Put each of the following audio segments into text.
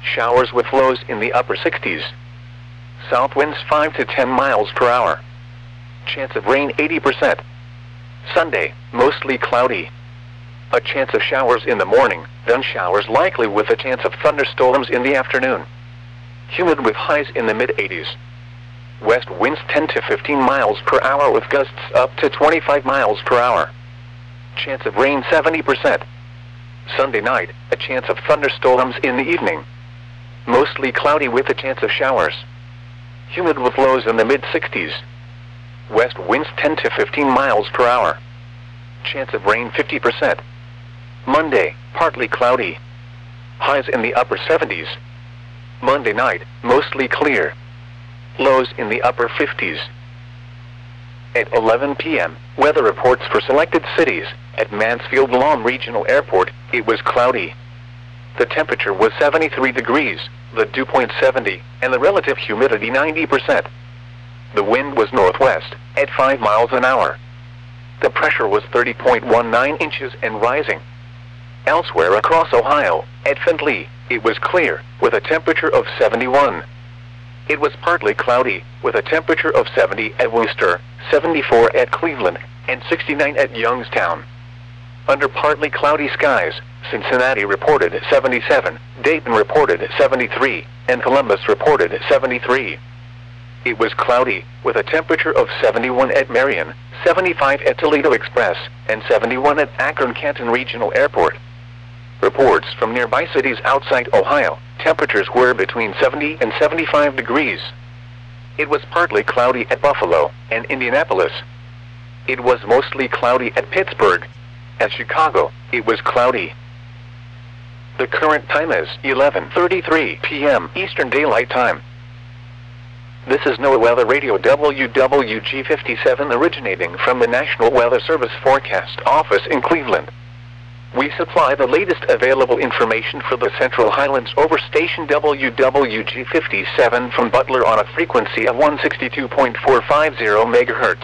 Showers with lows in the upper 60s. South winds 5 to 10 miles per hour. Chance of rain 80%. Sunday, mostly cloudy. A chance of showers in the morning, then showers likely with a chance of thunderstorms in the afternoon. Humid with highs in the mid-80s. West winds 10 to 15 miles per hour with gusts up to 25 miles per hour. Chance of rain 70%. Sunday night, a chance of thunderstorms in the evening. Mostly cloudy with a chance of showers. Humid with lows in the mid-60s. West winds 10 to 15 miles per hour. Chance of rain 50%. Monday, partly cloudy. Highs in the upper 70s. Monday night, mostly clear. Lows in the upper 50s. At 11 p.m., weather reports for selected cities. At Mansfield Lawn Regional Airport, it was cloudy. The temperature was 73 degrees, the dew point 70, and the relative humidity 90%. The wind was northwest, at 5 miles an hour. The pressure was 30.19 inches and rising. Elsewhere across Ohio, at Findlay, it was clear, with a temperature of 71. It was partly cloudy, with a temperature of 70 at Worcester, 74 at Cleveland, and 69 at Youngstown. Under partly cloudy skies, Cincinnati reported 77, Dayton reported 73, and Columbus reported 73. It was cloudy, with a temperature of 71 at Marion, 75 at Toledo Express, and 71 at Akron-Canton Regional Airport. Reports from nearby cities outside Ohio, temperatures were between 70 and 75 degrees. It was partly cloudy at Buffalo and Indianapolis. It was mostly cloudy at Pittsburgh. At Chicago, it was cloudy. The current time is 11:33 p.m. Eastern Daylight Time. This is NOAA Weather Radio WWG57 originating from the National Weather Service Forecast Office in Cleveland. We supply the latest available information for the Central Highlands over station WWG57 from Butler on a frequency of 162.450 MHz.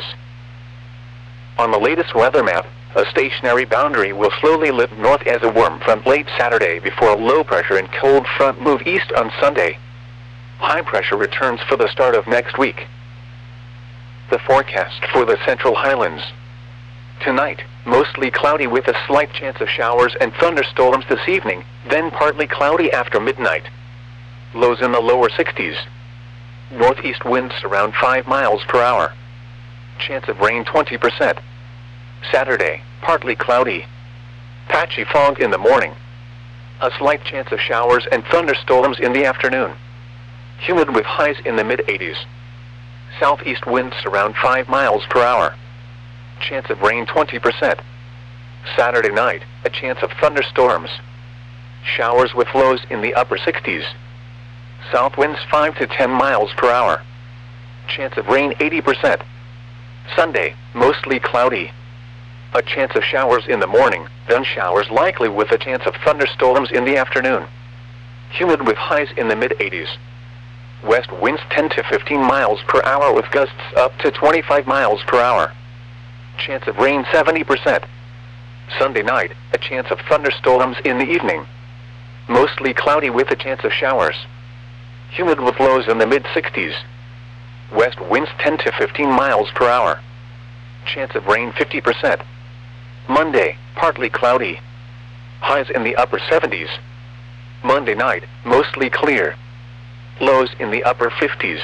On the latest weather map, a stationary boundary will slowly lift north as a warm front late Saturday before a low pressure and cold front move east on Sunday. High pressure returns for the start of next week. The forecast for the Central Highlands. Tonight, mostly cloudy with a slight chance of showers and thunderstorms this evening, then partly cloudy after midnight. Lows in the lower 60s. Northeast winds around 5 miles per hour. Chance of rain 20%. Saturday, partly cloudy. Patchy fog in the morning. A slight chance of showers and thunderstorms in the afternoon. Humid with highs in the mid-80s. Southeast winds around 5 miles per hour. Chance of rain 20%. Saturday night, a chance of thunderstorms. Showers with lows in the upper 60s. South winds 5 to 10 miles per hour. Chance of rain 80%. Sunday, mostly cloudy. A chance of showers in the morning, then showers likely with a chance of thunderstorms in the afternoon. Humid with highs in the mid-80s. West winds 10 to 15 miles per hour with gusts up to 25 miles per hour. Chance of rain 70%. Sunday night, a chance of thunderstorms in the evening. Mostly cloudy with a chance of showers. Humid with lows in the mid-60s. West winds 10 to 15 miles per hour. Chance of rain 50%. Monday, partly cloudy. Highs in the upper 70s. Monday night, mostly clear. Lows in the upper 50s.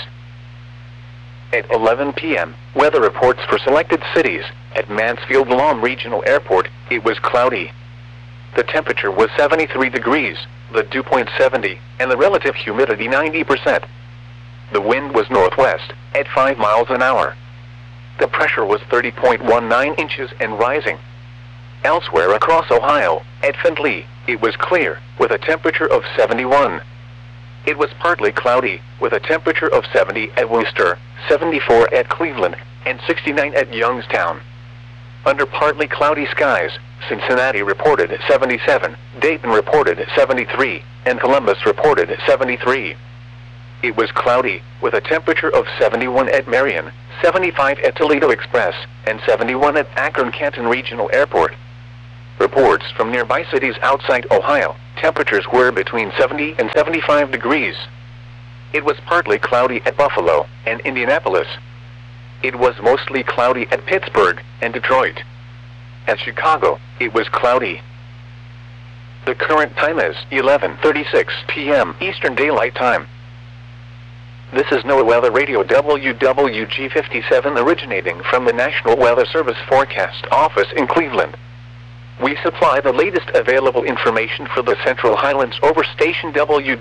At 11 p.m., weather reports for selected cities. At Mansfield Lawn Regional Airport, it was cloudy. The temperature was 73 degrees, the dew point 70, and the relative humidity 90%. The wind was northwest, at 5 miles an hour. The pressure was 30.19 inches and rising. Elsewhere across Ohio, at Findlay, it was clear, with a temperature of 71. It was partly cloudy, with a temperature of 70 at Worcester, 74 at Cleveland, and 69 at Youngstown. Under partly cloudy skies, Cincinnati reported 77, Dayton reported 73, and Columbus reported 73. It was cloudy, with a temperature of 71 at Marion, 75 at Toledo Express, and 71 at Akron-Canton Regional Airport. Reports from nearby cities outside Ohio, temperatures were between 70 and 75 degrees. It was partly cloudy at Buffalo and Indianapolis. It was mostly cloudy at Pittsburgh and Detroit. At Chicago, it was cloudy. The current time is 11:36 p.m. Eastern Daylight Time. This is NOAA Weather Radio WWG57 originating from the National Weather Service Forecast Office in Cleveland. We supply the latest available information for the Central Highlands over station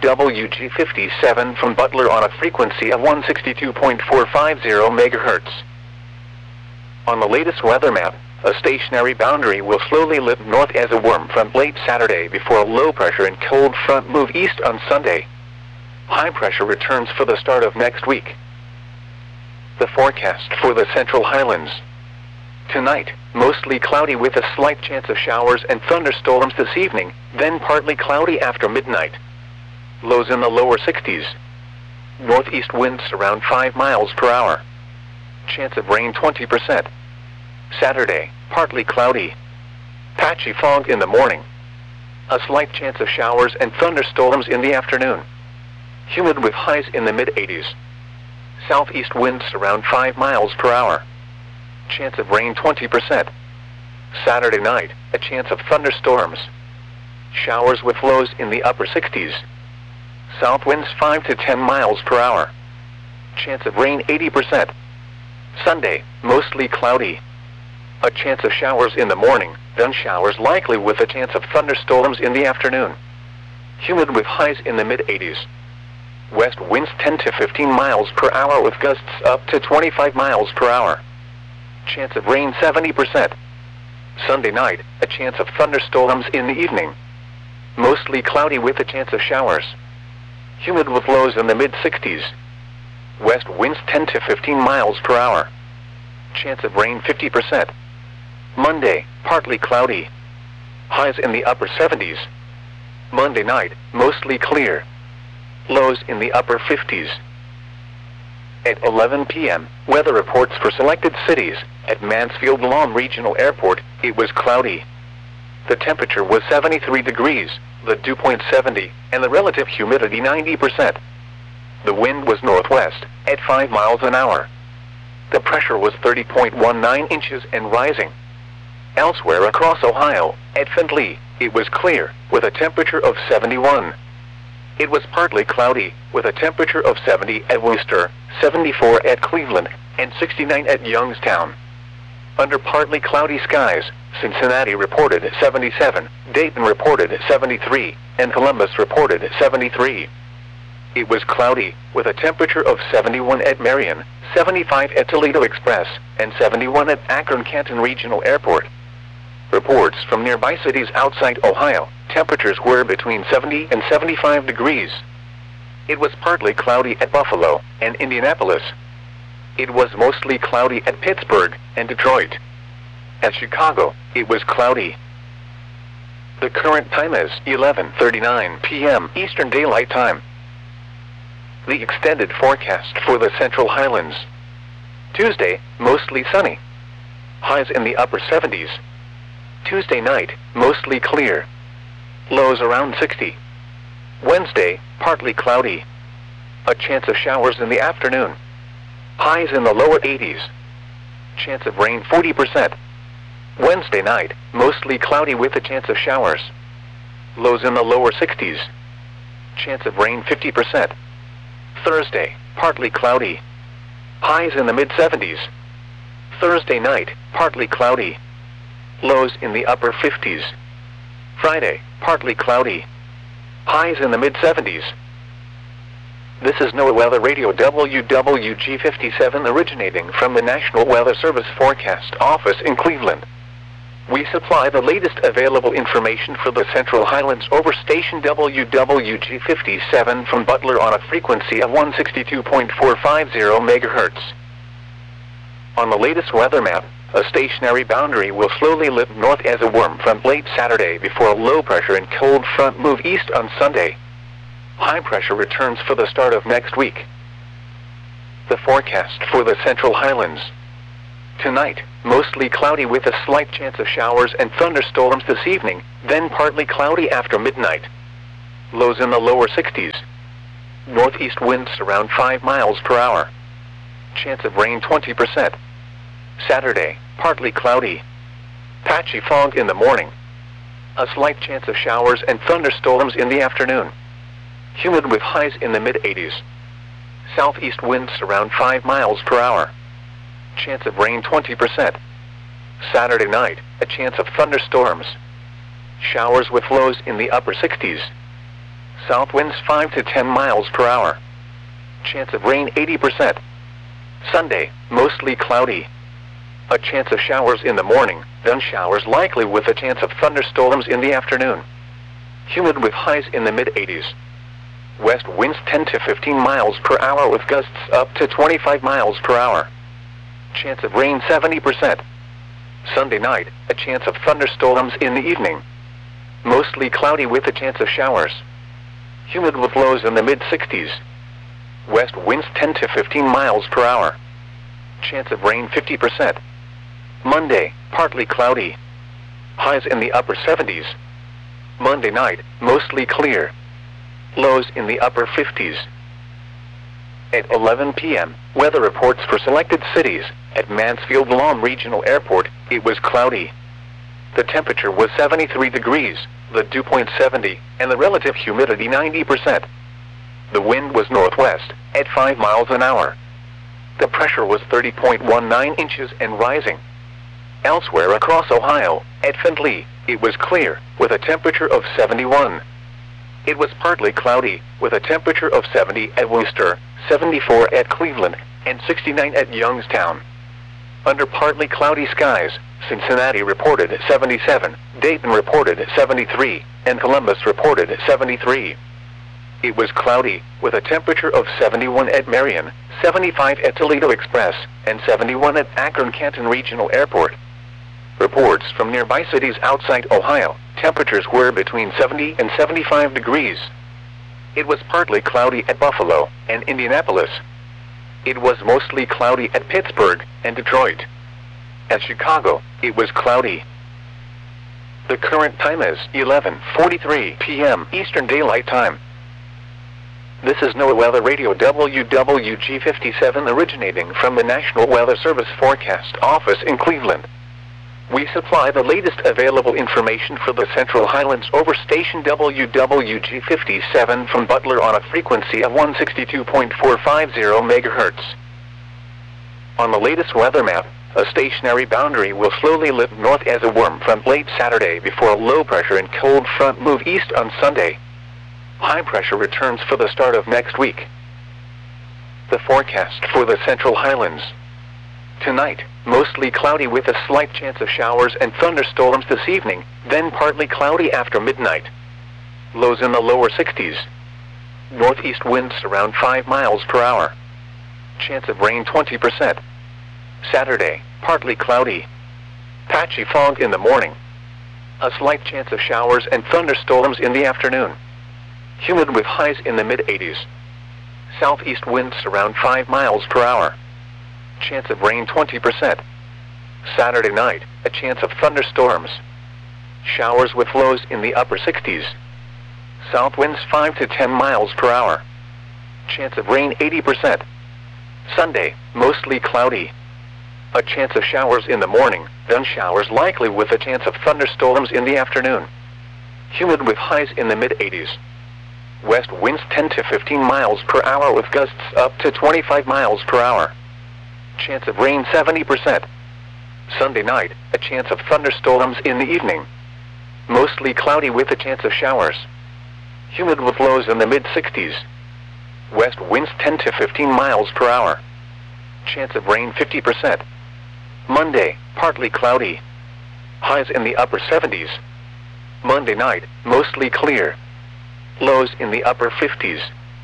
WWG57 from Butler on a frequency of 162.450 MHz. On the latest weather map, a stationary boundary will slowly lift north as a warm front late Saturday before a low pressure and cold front move east on Sunday. High pressure returns for the start of next week. The forecast for the Central Highlands. Tonight, mostly cloudy with a slight chance of showers and thunderstorms this evening, then partly cloudy after midnight. Lows in the lower 60s. Northeast winds around 5 miles per hour. Chance of rain 20%. Saturday, partly cloudy. Patchy fog in the morning. A slight chance of showers and thunderstorms in the afternoon. Humid with highs in the mid-80s. Southeast winds around 5 miles per hour. Chance of rain 20%. Saturday night, a chance of thunderstorms. Showers with lows in the upper 60s. South winds 5 to 10 miles per hour. Chance of rain 80%. Sunday, mostly cloudy. A chance of showers in the morning, then showers likely with a chance of thunderstorms in the afternoon. Humid with highs in the mid-80s. West winds 10 to 15 miles per hour with gusts up to 25 miles per hour. Chance of rain 70%. Sunday night, a chance of thunderstorms in the evening. Mostly cloudy with a chance of showers. Humid with lows in the mid-60s. West winds 10 to 15 miles per hour. Chance of rain 50%. Monday, partly cloudy. Highs in the upper 70s. Monday night, mostly clear. Lows in the upper 50s. At 11 p.m., weather reports for selected cities. At Mansfield Lawn Regional Airport, it was cloudy. The temperature was 73 degrees, the dew point 70, and the relative humidity 90%. The wind was northwest, at 5 miles an hour. The pressure was 30.19 inches and rising. Elsewhere across Ohio, at Findlay, it was clear, with a temperature of 71. It was partly cloudy, with a temperature of 70 at Worcester, 74 at Cleveland, and 69 at Youngstown. Under partly cloudy skies, Cincinnati reported 77, Dayton reported 73, and Columbus reported 73. It was cloudy, with a temperature of 71 at Marion, 75 at Toledo Express, and 71 at Akron-Canton Regional Airport. Reports from nearby cities outside Ohio, temperatures were between 70 and 75 degrees. It was partly cloudy at Buffalo and Indianapolis. It was mostly cloudy at Pittsburgh and Detroit. At Chicago, it was cloudy. The current time is 11:39 p.m. Eastern Daylight Time. The extended forecast for the Central Highlands. Tuesday, mostly sunny. Highs in the upper 70s. Tuesday night, mostly clear. Lows around 60. Wednesday, partly cloudy. A chance of showers in the afternoon. Highs in the lower 80s. Chance of rain 40%. Wednesday night, mostly cloudy with a chance of showers. Lows in the lower 60s. Chance of rain 50%. Thursday, partly cloudy. Highs in the mid-70s. Thursday night, partly cloudy. Lows in the upper 50s. Friday, partly cloudy. Highs in the mid-70s. This is NOAA Weather Radio WWG57 originating from the National Weather Service Forecast Office in Cleveland. We supply the latest available information for the Central Highlands over station WWG57 from Butler on a frequency of 162.450 MHz. On the latest weather map, a stationary boundary will slowly lift north as a warm front late Saturday before a low pressure and cold front move east on Sunday. High pressure returns for the start of next week. The forecast for the Central Highlands. Tonight, mostly cloudy with a slight chance of showers and thunderstorms this evening, then partly cloudy after midnight. Lows in the lower 60s. Northeast winds around 5 miles per hour. Chance of rain 20%. Saturday, partly cloudy. Patchy fog in the morning. A slight chance of showers and thunderstorms in the afternoon. Humid with highs in the mid-80s. Southeast winds around 5 miles per hour. Chance of rain 20%. Saturday night, a chance of thunderstorms. Showers with lows in the upper 60s. South winds 5 to 10 miles per hour. Chance of rain 80%. Sunday, mostly cloudy. A chance of showers in the morning, then showers likely with a chance of thunderstorms in the afternoon. Humid with highs in the mid-80s. West winds 10 to 15 miles per hour with gusts up to 25 miles per hour. Chance of rain 70%. Sunday night, a chance of thunderstorms in the evening. Mostly cloudy with a chance of showers. Humid with lows in the mid-60s. West winds 10 to 15 miles per hour. Chance of rain 50%. Monday, partly cloudy. Highs in the upper 70s. Monday night, mostly clear. Lows in the upper 50s. At 11 p.m., weather reports for selected cities. At Mansfield-Lom Regional Airport, it was cloudy. The temperature was 73 degrees, the dew point 70, and the relative humidity 90%. The wind was northwest, at 5 miles an hour. The pressure was 30.19 inches and rising. Elsewhere across Ohio, at Findlay, it was clear, with a temperature of 71. It was partly cloudy, with a temperature of 70 at Worcester, 74 at Cleveland, and 69 at Youngstown. Under partly cloudy skies, Cincinnati reported 77, Dayton reported 73, and Columbus reported 73. It was cloudy, with a temperature of 71 at Marion, 75 at Toledo Express, and 71 at Akron-Canton Regional Airport. Reports from nearby cities outside Ohio, temperatures were between 70 and 75 degrees. It was partly cloudy at Buffalo and Indianapolis. It was mostly cloudy at Pittsburgh and Detroit. At Chicago, it was cloudy. The current time is 11:43 p.m. Eastern Daylight Time. This is NOAA Weather Radio WWG57 originating from the National Weather Service Forecast Office in Cleveland. We supply the latest available information for the Central Highlands over station WWG57 from Butler on a frequency of 162.450 MHz. On the latest weather map, a stationary boundary will slowly lift north as a warm front late Saturday before a low pressure and cold front move east on Sunday. High pressure returns for the start of next week. The forecast for the Central Highlands. Tonight, mostly cloudy with a slight chance of showers and thunderstorms this evening, then partly cloudy after midnight. Lows in the lower 60s. Northeast winds around 5 miles per hour. Chance of rain 20%. Saturday, partly cloudy. Patchy fog in the morning. A slight chance of showers and thunderstorms in the afternoon. Humid with highs in the mid-80s. Southeast winds around 5 miles per hour. Chance of rain 20%. Saturday night, a chance of thunderstorms. Showers with lows in the upper 60s. South winds 5 to 10 miles per hour. Chance of rain 80%. Sunday, mostly cloudy. A chance of showers in the morning, then showers likely with a chance of thunderstorms in the afternoon. Humid with highs in the mid-80s. West winds 10 to 15 miles per hour with gusts up to 25 miles per hour. Chance of rain 70%. Sunday night, a chance of thunderstorms in the evening. Mostly cloudy with a chance of showers. Humid with lows in the mid-60s. West winds 10 to 15 miles per hour. Chance of rain 50%. Monday, partly cloudy. Highs in the upper 70s. Monday night, mostly clear. Lows in the upper 50s.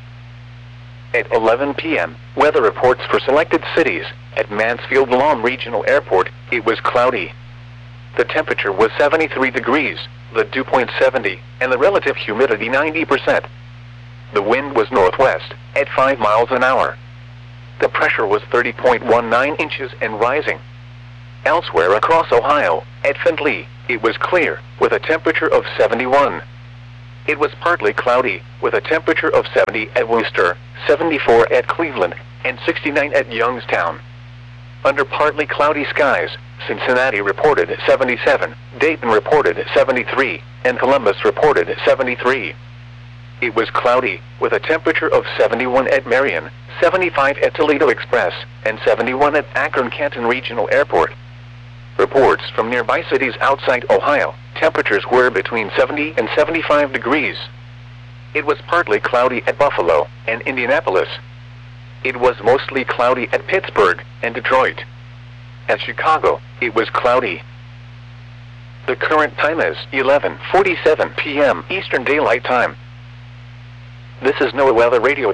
At 11 p.m., weather reports for selected cities. At Mansfield-Lom Regional Airport, it was cloudy. The temperature was 73 degrees, the dew point 70, and the relative humidity 90%. The wind was northwest, at 5 miles an hour. The pressure was 30.19 inches and rising. Elsewhere across Ohio, at Findlay, it was clear, with a temperature of 71. It was partly cloudy, with a temperature of 70 at Wooster, 74 at Cleveland, and 69 at Youngstown. Under partly cloudy skies, Cincinnati reported 77, Dayton reported 73, and Columbus reported 73. It was cloudy, with a temperature of 71 at Marion, 75 at Toledo Express, and 71 at Akron-Canton Regional Airport. Reports from nearby cities outside Ohio, temperatures were between 70 and 75 degrees. It was partly cloudy at Buffalo and Indianapolis. It was mostly cloudy at Pittsburgh and Detroit. At Chicago, it was cloudy. The current time is 11:47 p.m. Eastern Daylight Time. This is NOAA Weather Radio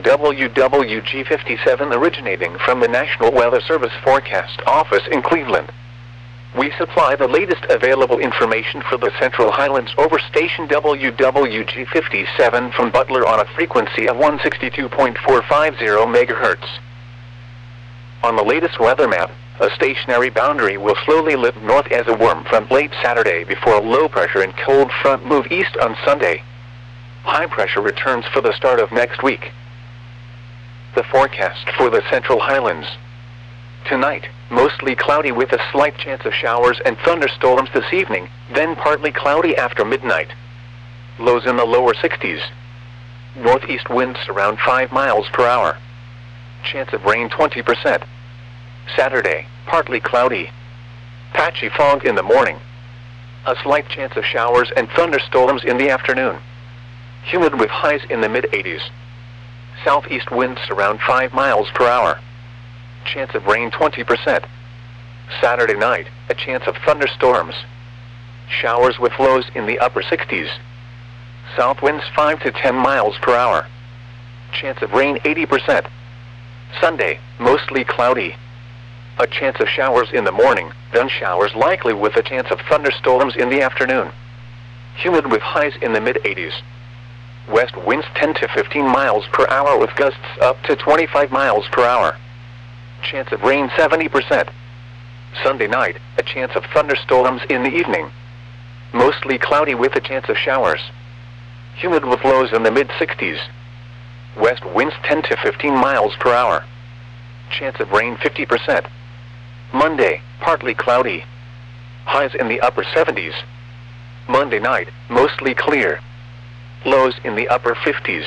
WWG57 originating from the National Weather Service Forecast Office in Cleveland. We supply the latest available information for the Central Highlands over station WWG57 from Butler on a frequency of 162.450 MHz. On the latest weather map, a stationary boundary will slowly lift north as a warm front late Saturday before a low pressure and cold front move east on Sunday. High pressure returns for the start of next week. The forecast for the Central Highlands. Tonight, mostly cloudy with a slight chance of showers and thunderstorms this evening, then partly cloudy after midnight. Lows in the lower 60s. Northeast winds around 5 miles per hour. Chance of rain 20%. Saturday, partly cloudy. Patchy fog in the morning. A slight chance of showers and thunderstorms in the afternoon. Humid with highs in the mid-80s. Southeast winds around 5 miles per hour. Chance of rain 20%. Saturday night, a chance of thunderstorms. Showers with lows in the upper 60s. South winds 5 to 10 miles per hour. Chance of rain 80%. Sunday, mostly cloudy. A chance of showers in the morning, then showers likely with a chance of thunderstorms in the afternoon. Humid with highs in the mid-80s. West winds 10 to 15 miles per hour with gusts up to 25 miles per hour. Chance of rain 70%. Sunday night, a chance of thunderstorms in the evening. Mostly cloudy with a chance of showers. Humid with lows in the mid-60s. West winds 10 to 15 miles per hour. Chance of rain 50%. Monday, partly cloudy. Highs in the upper 70s. Monday night, mostly clear. Lows in the upper 50s.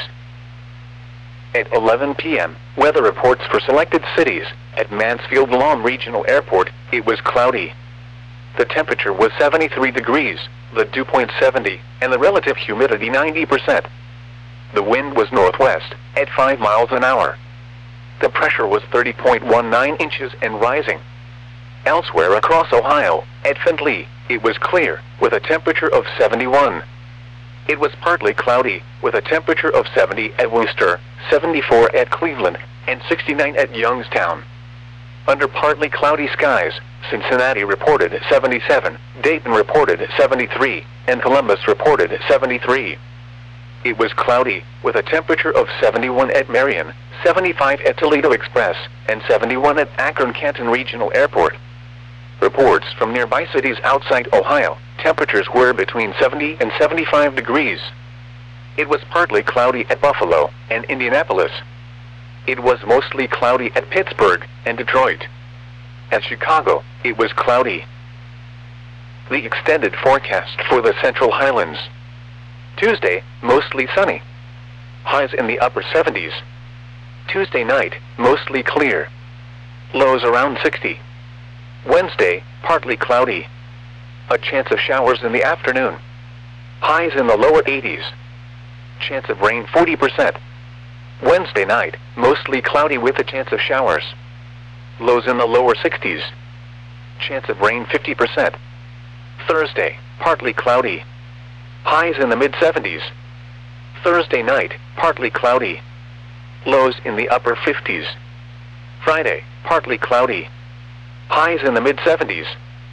At 11 p.m., weather reports for selected cities. At Mansfield Lawn Regional Airport, it was cloudy. The temperature was 73 degrees, the dew point 70, and the relative humidity 90%. The wind was northwest, at 5 miles an hour. The pressure was 30.19 inches and rising. Elsewhere across Ohio, at Findlay, it was clear, with a temperature of 71. It was partly cloudy, with a temperature of 70 at Wooster, 74 at Cleveland, and 69 at Youngstown. Under partly cloudy skies, Cincinnati reported 77, Dayton reported 73, and Columbus reported 73. It was cloudy, with a temperature of 71 at Marion, 75 at Toledo Express, and 71 at Akron-Canton Regional Airport. Reports from nearby cities outside Ohio, temperatures were between 70 and 75 degrees. It was partly cloudy at Buffalo and Indianapolis. It was mostly cloudy at Pittsburgh and Detroit. At Chicago, it was cloudy. The extended forecast for the Central Highlands. Tuesday, mostly sunny. Highs in the upper 70s. Tuesday night, mostly clear. Lows around 60. Wednesday, partly cloudy. A chance of showers in the afternoon. Highs in the lower 80s. Chance of rain 40%. Wednesday night, mostly cloudy with a chance of showers. Lows in the lower 60s. Chance of rain 50%. Thursday, partly cloudy. Highs in the mid-70s. Thursday night, partly cloudy. Lows in the upper 50s. Friday, partly cloudy. Highs in the mid-70s.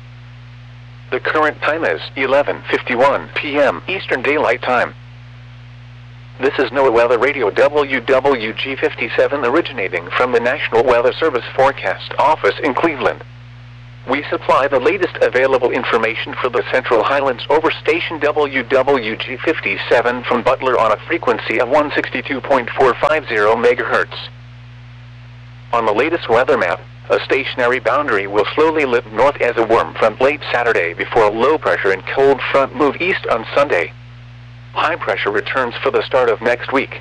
The current time is 11:51 p.m. Eastern Daylight Time. This is NOAA Weather Radio WWG57 originating from the National Weather Service Forecast Office in Cleveland. We supply the latest available information for the Central Highlands over station WWG57 from Butler on a frequency of 162.450 MHz. On the latest weather map, a stationary boundary will slowly lift north as a warm front late Saturday before a low pressure and cold front move east on Sunday. High pressure returns for the start of next week.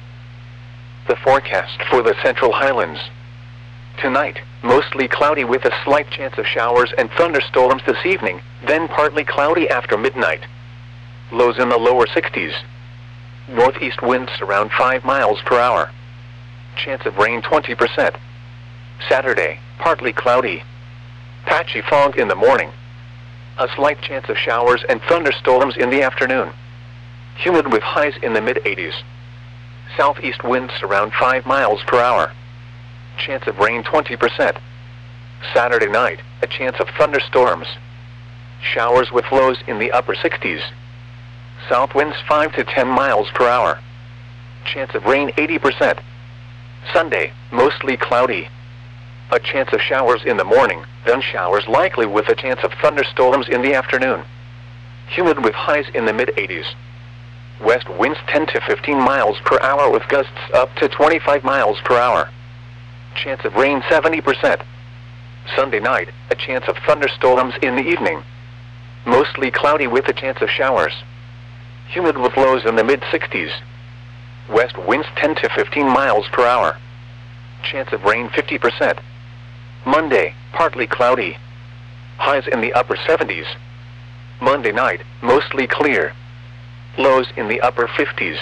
The forecast for the Central Highlands. Tonight, mostly cloudy with a slight chance of showers and thunderstorms this evening, then partly cloudy after midnight. Lows in the lower 60s. Northeast winds around 5 miles per hour. Chance of rain 20%. Saturday, partly cloudy. Patchy fog in the morning. A slight chance of showers and thunderstorms in the afternoon. Humid with highs in the mid-80s. Southeast winds around 5 miles per hour. Chance of rain 20%. Saturday night, a chance of thunderstorms. Showers with lows in the upper 60s. South winds 5 to 10 miles per hour. Chance of rain 80%. Sunday, mostly cloudy. A chance of showers in the morning, then showers likely with a chance of thunderstorms in the afternoon. Humid with highs in the mid-80s. West winds 10 to 15 miles per hour with gusts up to 25 miles per hour. Chance of rain 70%. Sunday night, a chance of thunderstorms in the evening. Mostly cloudy with a chance of showers. Humid with lows in the mid-60s. West winds 10 to 15 miles per hour. Chance of rain 50%. Monday, partly cloudy. Highs in the upper 70s. Monday night, mostly clear. Lows in the upper 50s.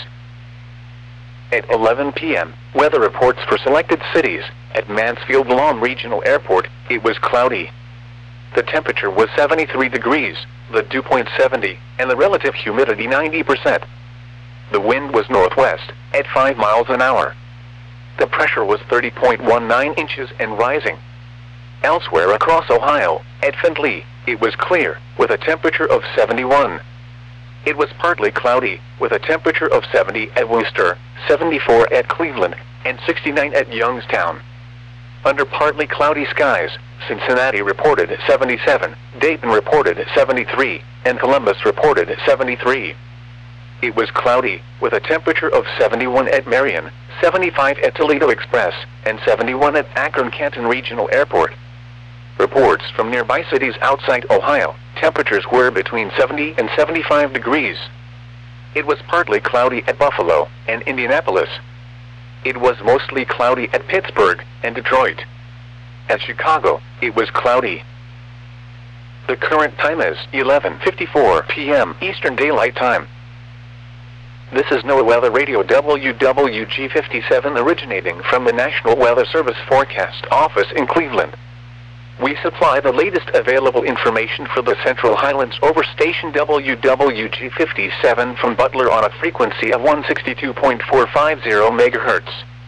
At 11 p.m., weather reports for selected cities. At Mansfield Lawn Regional Airport, it was cloudy. The temperature was 73 degrees, the dew point 70, and the relative humidity 90%. The wind was northwest, at 5 miles an hour. The pressure was 30.19 inches and rising. Elsewhere across Ohio, at Findlay, it was clear, with a temperature of 71. It was partly cloudy, with a temperature of 70 at Worcester, 74 at Cleveland, and 69 at Youngstown. Under partly cloudy skies, Cincinnati reported 77, Dayton reported 73, and Columbus reported 73. It was cloudy, with a temperature of 71 at Marion, 75 at Toledo Express, and 71 at Akron-Canton Regional Airport. Reports from nearby cities outside Ohio, temperatures were between 70 and 75 degrees. It was partly cloudy at Buffalo and Indianapolis. It was mostly cloudy at Pittsburgh and Detroit. At Chicago, it was cloudy. The current time is 11:54 p.m. Eastern Daylight Time. This is NOAA Weather Radio WWG57 originating from the National Weather Service Forecast Office in Cleveland. We supply the latest available information for the Central Highlands over station WWG57 from Butler on a frequency of 162.450 MHz.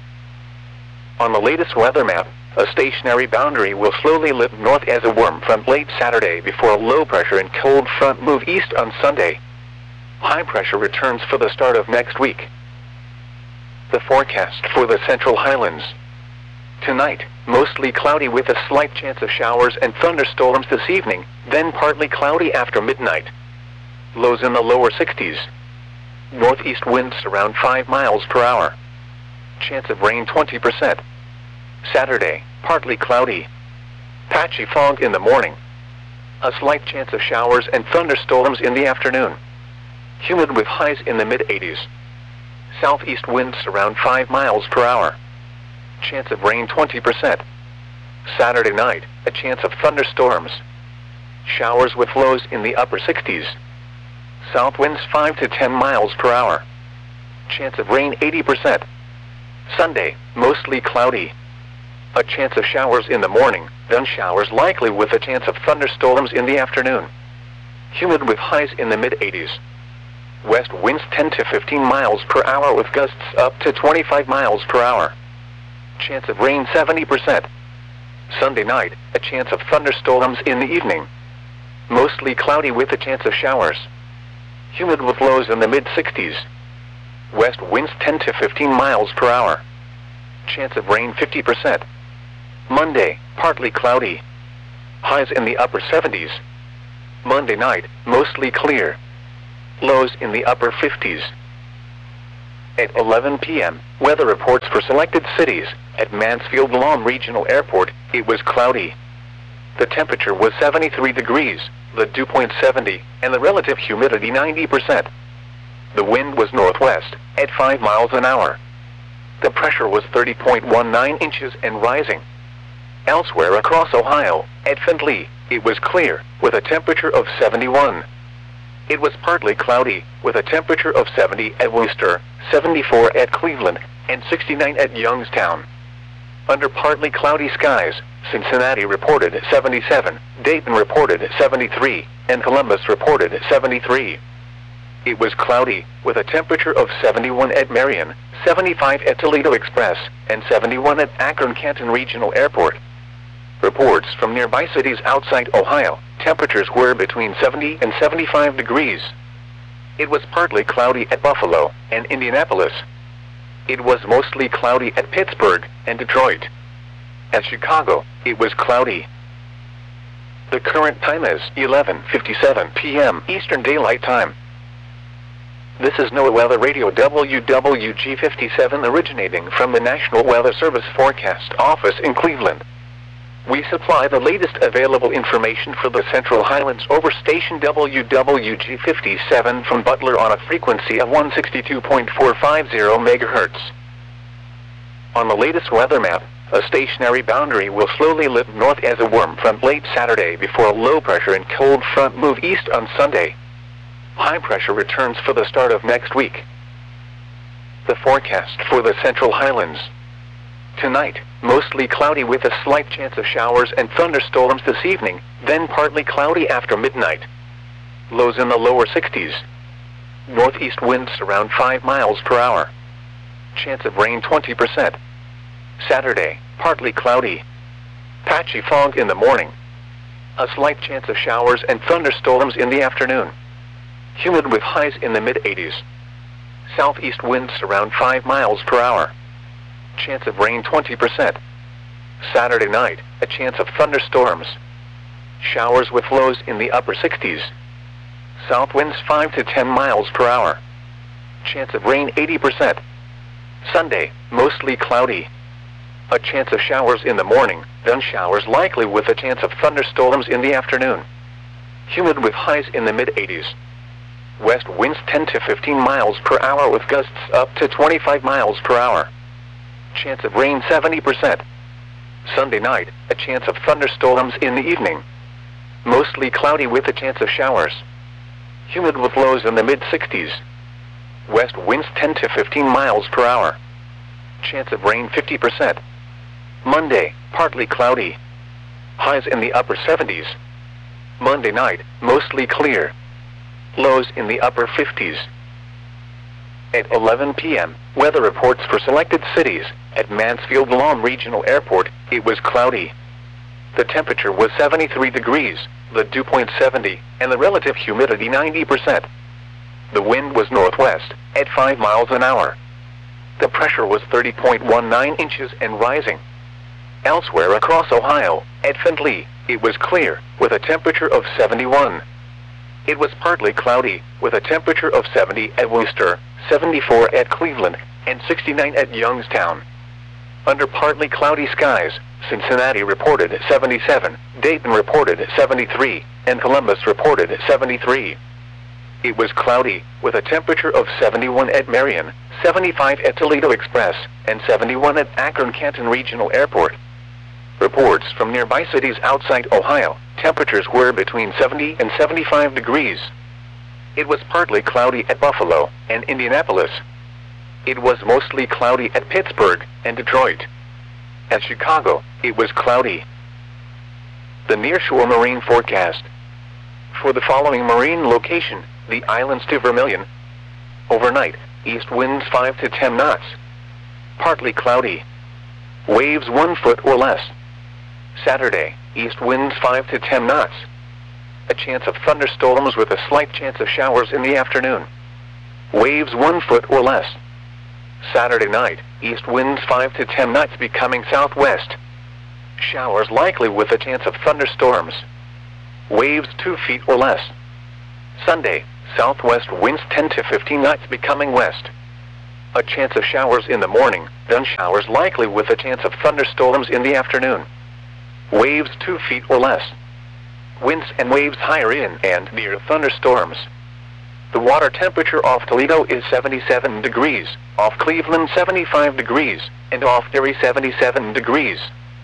On the latest weather map, a stationary boundary will slowly lift north as a warm front late Saturday before a low pressure and cold front move east on Sunday. High pressure returns for the start of next week. The forecast for the Central Highlands. Tonight, mostly cloudy with a slight chance of showers and thunderstorms this evening, then partly cloudy after midnight. Lows in the lower 60s. Northeast winds around 5 miles per hour. Chance of rain 20%. Saturday, partly cloudy. Patchy fog in the morning. A slight chance of showers and thunderstorms in the afternoon. Humid with highs in the mid-80s. Southeast winds around 5 miles per hour. Chance of rain 20%. Saturday night, a chance of thunderstorms. Showers with lows in the upper 60s. South winds 5 to 10 miles per hour. Chance of rain 80%. Sunday, mostly cloudy. A chance of showers in the morning, then showers likely with a chance of thunderstorms in the afternoon. Humid with highs in the mid-80s. West winds 10 to 15 miles per hour with gusts up to 25 miles per hour. Chance of rain 70%. Sunday night, a chance of thunderstorms in the evening. Mostly cloudy with a chance of showers. Humid with lows in the mid-60s. West winds 10 to 15 miles per hour. Chance of rain 50%. Monday, partly cloudy. highs in the upper 70s. Monday night, mostly clear. Lows in the upper 50s. At 11 p.m., weather reports for selected cities. At Mansfield Lahm Regional Airport, it was cloudy. The temperature was 73 degrees, the dew point 70, and the relative humidity 90%. The wind was northwest, at 5 miles an hour. The pressure was 30.19 inches and rising. Elsewhere across Ohio, at Findlay, it was clear, with a temperature of 71. It was partly cloudy, with a temperature of 70 at Worcester, 74 at Cleveland, and 69 at Youngstown. Under partly cloudy skies, Cincinnati reported 77, Dayton reported 73, and Columbus reported 73. It was cloudy, with a temperature of 71 at Marion, 75 at Toledo Express, and 71 at Akron-Canton Regional Airport. Reports from nearby cities outside Ohio, temperatures were between 70 and 75 degrees. It was partly cloudy at Buffalo and Indianapolis. It was mostly cloudy at Pittsburgh and Detroit. At Chicago, it was cloudy. The current time is 11:57 p.m. Eastern Daylight Time. This is NOAA Weather Radio WWG57 originating from the National Weather Service Forecast Office in Cleveland. We supply the latest available information for the Central Highlands over station WWG57 from Butler on a frequency of 162.450 MHz. On the latest weather map, a stationary boundary will slowly lift north as a warm front late Saturday before a low pressure and cold front move east on Sunday. High pressure returns for the start of next week. The forecast for the Central Highlands. Tonight, mostly cloudy with a slight chance of showers and thunderstorms this evening, then partly cloudy after midnight. Lows in the lower 60s. Northeast winds around 5 miles per hour. Chance of rain 20%. Saturday, partly cloudy. Patchy fog in the morning. A slight chance of showers and thunderstorms in the afternoon. Humid with highs in the mid-80s. Southeast winds around 5 miles per hour. Chance of rain 20%. Saturday night, a chance of thunderstorms. Showers with lows in the upper 60s. South winds 5 to 10 miles per hour. Chance of rain 80%. Sunday, mostly cloudy. A chance of showers in the morning, then showers likely with a chance of thunderstorms in the afternoon. Humid with highs in the mid-80s. West winds 10 to 15 miles per hour with gusts up to 25 miles per hour. Chance of rain 70%. Sunday night, a chance of thunderstorms in the evening. Mostly cloudy with a chance of showers. Humid with lows in the mid-60s. West winds 10 to 15 miles per hour. Chance of rain 50%. Monday, partly cloudy. Highs in the upper 70s. Monday night, mostly clear. Lows in the upper 50s. At 11 p.m., weather reports for selected cities. At Mansfield Lahm Regional Airport, it was cloudy. The temperature was 73 degrees, the dew point 70, and the relative humidity 90%. The wind was northwest, at 5 miles an hour. The pressure was 30.19 inches and rising. Elsewhere across Ohio, at Findlay, it was clear, with a temperature of 71. It was partly cloudy, with a temperature of 70 at Worcester, 74 at Cleveland, and 69 at Youngstown. Under partly cloudy skies, Cincinnati reported 77, Dayton reported 73, and Columbus reported 73. It was cloudy, with a temperature of 71 at Marion, 75 at Toledo Express, and 71 at Akron-Canton Regional Airport. Reports from nearby cities outside Ohio, temperatures were between 70 and 75 degrees. It was partly cloudy at Buffalo and Indianapolis. It was mostly cloudy at Pittsburgh and Detroit. At Chicago, it was cloudy. The nearshore marine forecast. For the following marine location, the islands to Vermilion. Overnight, east winds 5 to 10 knots. Partly cloudy. Waves 1 foot or less. Saturday, east winds 5 to 10 knots. A chance of thunderstorms with a slight chance of showers in the afternoon. Waves 1 foot or less. Saturday night, east winds 5 to 10 knots becoming southwest. Showers likely with a chance of thunderstorms. Waves 2 feet or less. Sunday, southwest winds 10 to 15 knots becoming west. A chance of showers in the morning, then showers likely with a chance of thunderstorms in the afternoon. Waves 2 feet or less. Winds and waves higher in and near thunderstorms. The water temperature off Toledo is 77 degrees, off Cleveland 75 degrees, and off Erie 77 degrees.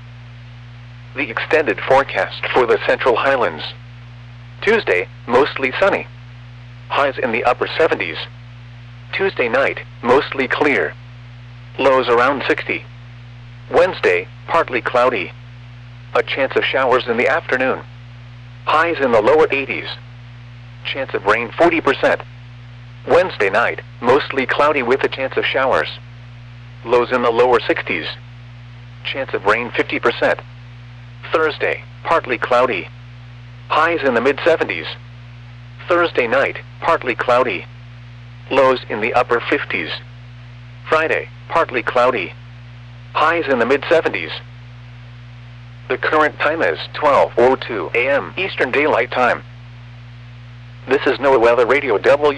The extended forecast for the Central Highlands. Tuesday, mostly sunny. Highs in the upper 70s. Tuesday night, mostly clear. Lows around 60. Wednesday, partly cloudy. A chance of showers in the afternoon. Highs in the lower 80s. Chance of rain 40%. Wednesday night, mostly cloudy with a chance of showers. Lows in the lower 60s. Chance of rain 50%. Thursday, partly cloudy. Highs in the mid-70s. Thursday night, partly cloudy. Lows in the upper 50s. Friday, partly cloudy. Highs in the mid-70s. The current time is 12:02 a.m. Eastern Daylight Time. This is NOAA Weather Radio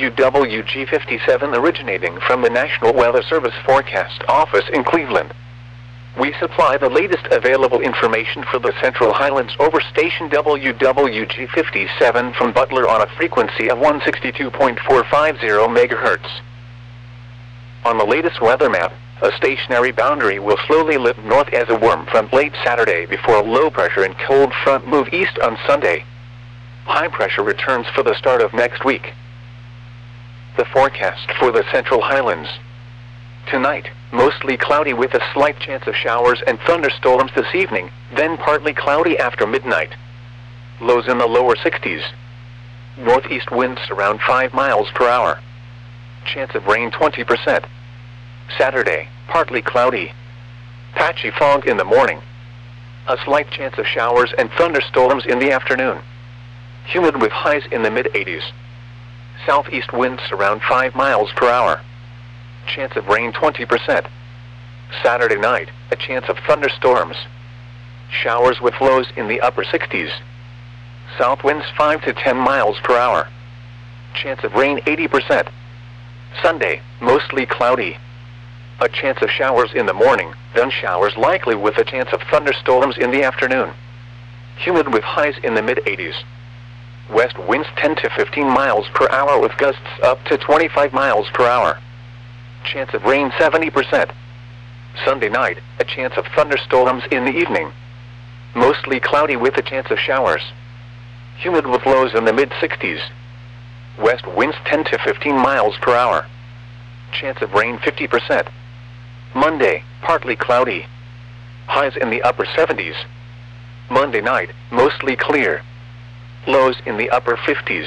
WWG57 originating from the National Weather Service Forecast Office in Cleveland. We supply the latest available information for the Central Highlands over station WWG57 from Butler on a frequency of 162.450 MHz. On the latest weather map, a stationary boundary will slowly lift north as a warm front late Saturday before a low pressure and cold front move east on Sunday. High pressure returns for the start of next week. The forecast for the Central Highlands. Tonight, mostly cloudy with a slight chance of showers and thunderstorms this evening, then partly cloudy after midnight. Lows in the lower 60s. Northeast winds around 5 miles per hour. Chance of rain 20%. Saturday, partly cloudy. Patchy fog in the morning. A slight chance of showers and thunderstorms in the afternoon. Humid with highs in the mid-80s. Southeast winds around 5 miles per hour. Chance of rain 20%. Saturday night, a chance of thunderstorms. Showers with lows in the upper 60s. South winds 5 to 10 miles per hour. Chance of rain 80%. Sunday, mostly cloudy. A chance of showers in the morning, then showers likely with a chance of thunderstorms in the afternoon. Humid with highs in the mid-80s. West winds 10 to 15 miles per hour with gusts up to 25 miles per hour. Chance of rain 70%. Sunday night, a chance of thunderstorms in the evening. Mostly cloudy with a chance of showers. Humid with lows in the mid-60s. West winds 10 to 15 miles per hour. Chance of rain 50%. Monday, partly cloudy. Highs in the upper 70s. Monday night, mostly clear. Lows in the upper 50s.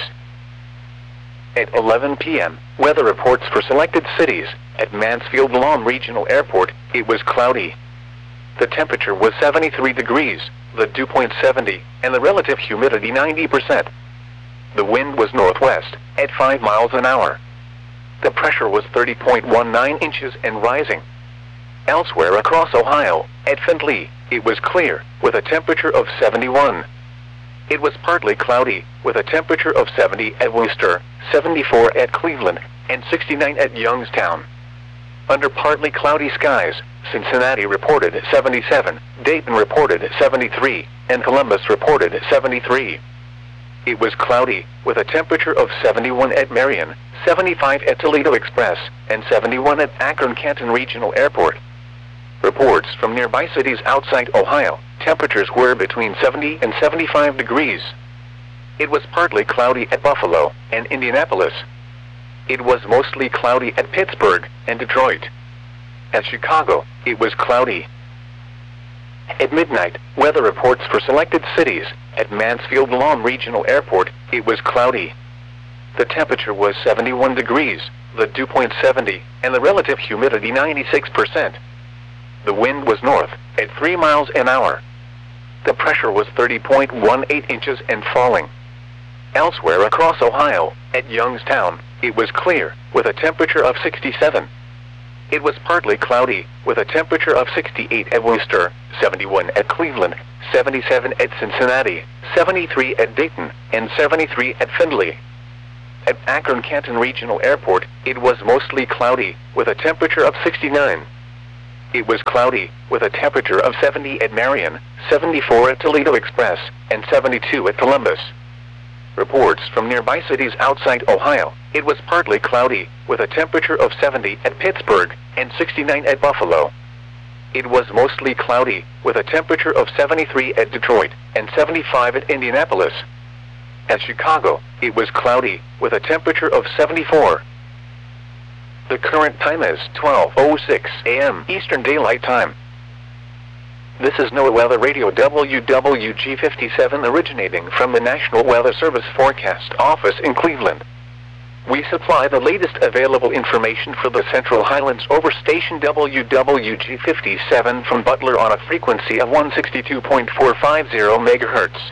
At 11 p.m., weather reports for selected cities. At Mansfield-Lahm Regional Airport, it was cloudy. The temperature was 73 degrees, the dew point 70, and the relative humidity 90%. The wind was northwest, at 5 miles an hour. The pressure was 30.19 inches and rising. Elsewhere across Ohio, at Findlay, it was clear, with a temperature of 71. It was partly cloudy, with a temperature of 70 at Worcester, 74 at Cleveland, and 69 at Youngstown. Under partly cloudy skies, Cincinnati reported 77, Dayton reported 73, and Columbus reported 73. It was cloudy, with a temperature of 71 at Marion, 75 at Toledo Express, and 71 at Akron-Canton Regional Airport. Reports from nearby cities outside Ohio, temperatures were between 70 and 75 degrees. It was partly cloudy at Buffalo and Indianapolis. It was mostly cloudy at Pittsburgh and Detroit. At Chicago, it was cloudy. At midnight, weather reports for selected cities. At Mansfield-Lahm Regional Airport, it was cloudy. The temperature was 71 degrees, the dew point 70, and the relative humidity 96%. The wind was north, at 3 miles an hour. The pressure was 30.18 inches and falling. Elsewhere across Ohio, at Youngstown, it was clear, with a temperature of 67. it was partly cloudy, with a temperature of 68 at Worcester, 71 at Cleveland, 77 at Cincinnati, 73 at Dayton, and 73 at Findlay. At Akron-Canton Regional Airport, it was mostly cloudy, with a temperature of 69. It was cloudy, with a temperature of 70 at Marion, 74 at Toledo Express, and 72 at Columbus. Reports from nearby cities outside Ohio, it was partly cloudy, with a temperature of 70 at Pittsburgh, and 69 at Buffalo. It was mostly cloudy, with a temperature of 73 at Detroit, and 75 at Indianapolis. At Chicago, it was cloudy, with a temperature of 74. The current time is 12:06 a.m. Eastern Daylight Time. This is NOAA Weather Radio WWG57 originating from the National Weather Service Forecast Office in Cleveland. We supply the latest available information for the Central Highlands over station WWG57 from Butler on a frequency of 162.450 MHz.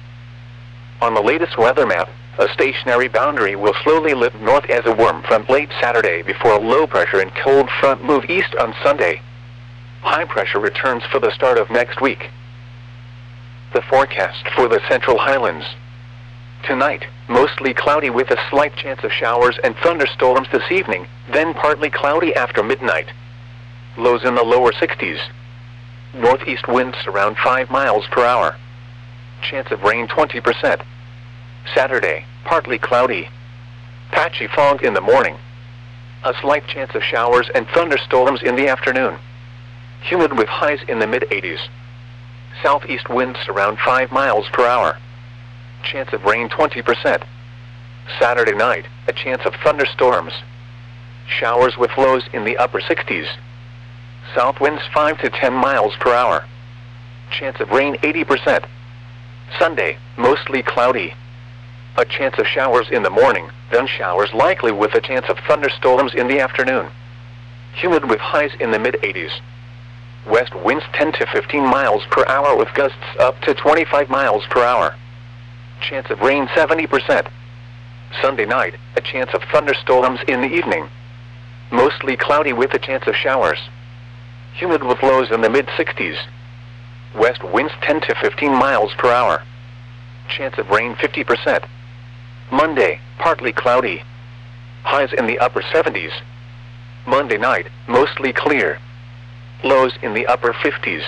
On the latest weather map, a stationary boundary will slowly lift north as a warm front late Saturday before a low pressure and cold front move east on Sunday. High pressure returns for the start of next week. The forecast for the Central Highlands. Tonight, mostly cloudy with a slight chance of showers and thunderstorms this evening, then partly cloudy after midnight. Lows in the lower 60s. Northeast winds around 5 miles per hour. Chance of rain 20%. Saturday, partly cloudy. Patchy fog in the morning. A slight chance of showers and thunderstorms in the afternoon. Humid with highs in the mid-80s. Southeast winds around 5 miles per hour. Chance of rain 20%. Saturday night, a chance of thunderstorms. Showers with lows in the upper 60s. South winds 5 to 10 miles per hour. Chance of rain 80%. Sunday, mostly cloudy. A chance of showers in the morning, then showers likely with a chance of thunderstorms in the afternoon. Humid with highs in the mid-80s. West winds 10 to 15 miles per hour with gusts up to 25 miles per hour. Chance of rain 70%. Sunday night, a chance of thunderstorms in the evening. Mostly cloudy with a chance of showers. Humid with lows in the mid-60s. West winds 10 to 15 miles per hour. Chance of rain 50%. Monday, partly cloudy. Highs in the upper 70s. Monday night, mostly clear. Lows in the upper 50s.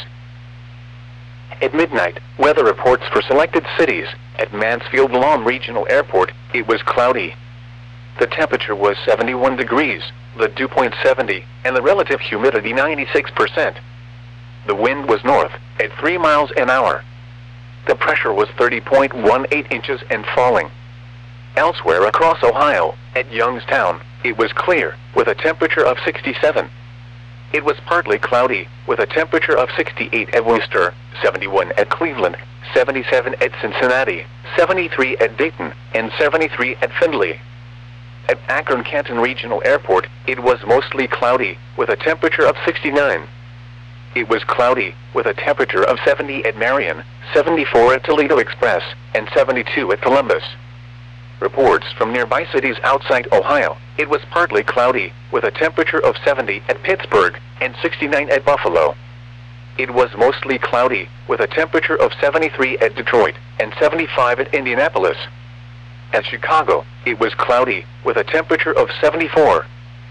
At midnight, weather reports for selected cities. At Mansfield-Lom Regional Airport, it was cloudy. The temperature was 71 degrees, the dew point 70, and the relative humidity 96%. The wind was north, at 3 miles an hour. The pressure was 30.18 inches and falling. Elsewhere across Ohio, at Youngstown, it was clear, with a temperature of 67. It was partly cloudy, with a temperature of 68 at Worcester, 71 at Cleveland, 77 at Cincinnati, 73 at Dayton, and 73 at Findlay. At Akron-Canton Regional Airport, it was mostly cloudy, with a temperature of 69. It was cloudy, with a temperature of 70 at Marion, 74 at Toledo Express, and 72 at Columbus. Reports from nearby cities outside Ohio, it was partly cloudy, with a temperature of 70 at Pittsburgh, and 69 at Buffalo. It was mostly cloudy, with a temperature of 73 at Detroit, and 75 at Indianapolis. At Chicago, it was cloudy, with a temperature of 74.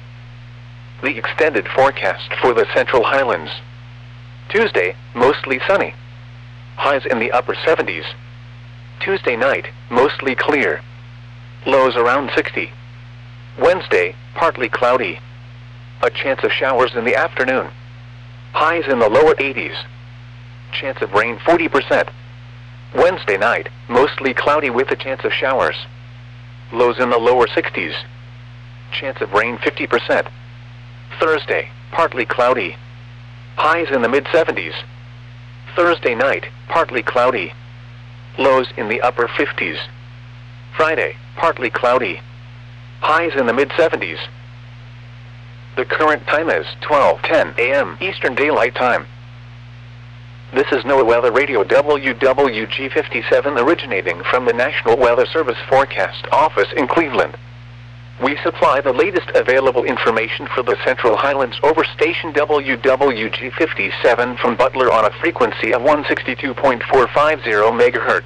The extended forecast for the Central Highlands. Tuesday, mostly sunny. Highs in the upper 70s. Tuesday night, mostly clear. Lows around 60. Wednesday, partly cloudy. A chance of showers in the afternoon. Highs in the lower 80s. Chance of rain 40%. Wednesday night, mostly cloudy with a chance of showers. Lows in the lower 60s. Chance of rain 50%. Thursday, partly cloudy. Highs in the mid-70s. Thursday night, partly cloudy. Lows in the upper 50s. Friday, partly cloudy. Highs in the mid-70s. The current time is 12:10 a.m. Eastern Daylight Time. This is NOAA Weather Radio WWG57 originating from the National Weather Service Forecast Office in Cleveland. We supply the latest available information for the Central Highlands over station WWG57 from Butler on a frequency of 162.450 MHz.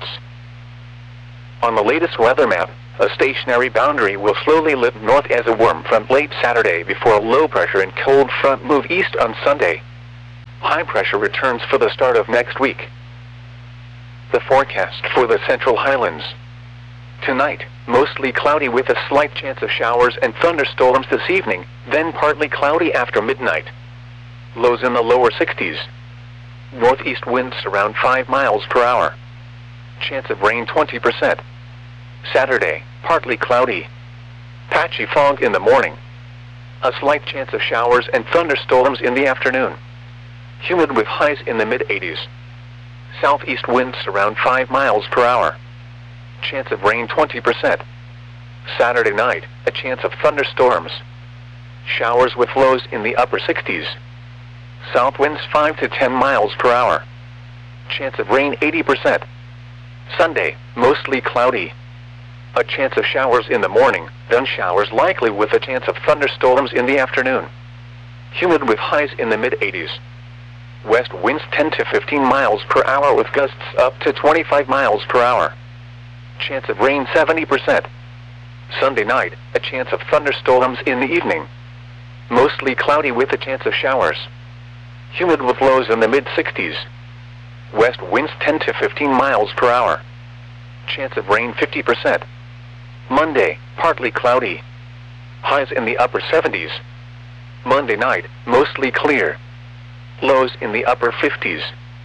On the latest weather map, a stationary boundary will slowly lift north as a warm front late Saturday before a low pressure and cold front move east on Sunday. High pressure returns for the start of next week. The forecast for the Central Highlands. Tonight, mostly cloudy with a slight chance of showers and thunderstorms this evening, then partly cloudy after midnight. Lows in the lower 60s. Northeast winds around 5 miles per hour. Chance of rain 20%. Saturday, partly cloudy. Patchy fog in the morning. A slight chance of showers and thunderstorms in the afternoon. Humid with highs in the mid-80s. Southeast winds around 5 miles per hour. Chance of rain 20%. Saturday night, a chance of thunderstorms. Showers with lows in the upper 60s. South winds 5 to 10 miles per hour. Chance of rain 80%. Sunday, mostly cloudy. A chance of showers in the morning, then showers likely with a chance of thunderstorms in the afternoon. Humid with highs in the mid-80s. West winds 10 to 15 miles per hour with gusts up to 25 miles per hour. Chance of rain 70%. Sunday night, a chance of thunderstorms in the evening. Mostly cloudy with a chance of showers. Humid with lows in the mid-60s. West winds 10 to 15 miles per hour. Chance of rain 50%. Monday, partly cloudy. Highs in the upper 70s. Monday night, mostly clear. Lows in the upper 50s.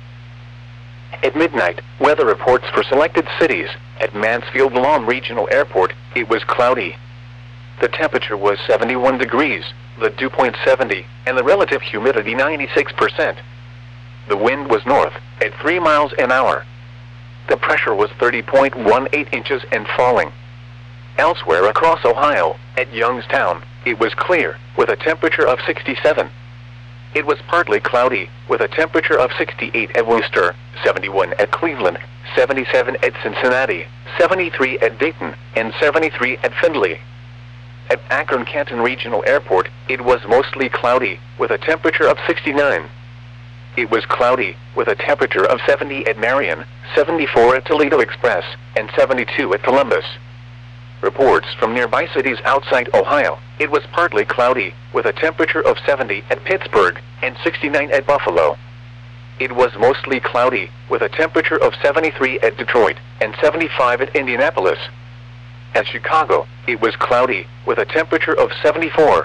At midnight, weather reports for selected cities. At Mansfield Lawn Regional Airport, it was cloudy. The temperature was 71 degrees, the dew point 70, and the relative humidity 96%. The wind was north, at 3 miles an hour. The pressure was 30.18 inches and falling. Elsewhere across Ohio, at Youngstown, it was clear, with a temperature of 67. It was partly cloudy, with a temperature of 68 at Worcester, 71 at Cleveland, 77 at Cincinnati, 73 at Dayton, and 73 at Findlay. At Akron-Canton Regional Airport, it was mostly cloudy, with a temperature of 69. It was cloudy, with a temperature of 70 at Marion, 74 at Toledo Express, and 72 at Columbus. Reports from nearby cities outside Ohio, it was partly cloudy, with a temperature of 70 at Pittsburgh, and 69 at Buffalo. It was mostly cloudy, with a temperature of 73 at Detroit, and 75 at Indianapolis. At Chicago, it was cloudy, with a temperature of 74.